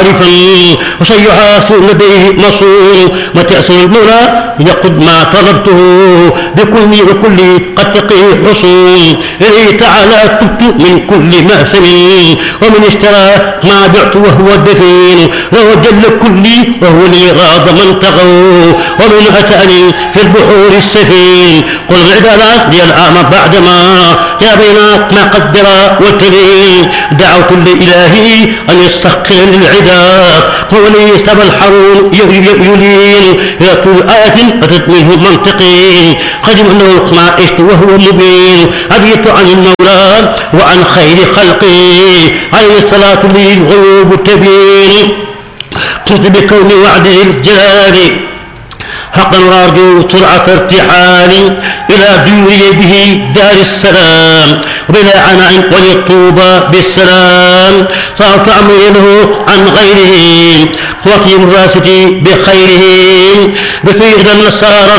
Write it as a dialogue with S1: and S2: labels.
S1: عارفا وسيحاس لديه مصون وتأسر المولى يقد ما طلبته بكل وكل قد تقي حصول إليه تعالى تبت من كل مأسم ومن اشترى ما بعت وهو الدفين له جل كلي وهو لي راض من طغوا ومن أتاني في البحور السفين قل العدالات لي العام بعدما يا بينات ما قدر والتبين دعوت لإلهي أن يستحقر للعداء هو لي سبى الحرون يلين إلى طول آية أتت منه منطقي خدم أنه ما عشت وهو مبين أبيت عن المولى وعن خير خلقي عليه الصلاة لي الغيوب تبين قلت بكون وعد الجلال حقا وارجو سرعة ارتحالي إلى دوري به دار السلام وبلا عناء وللطوبى بالسلام صارت أمري له عن غيره وفي مراستي بخيره بسيد النصارى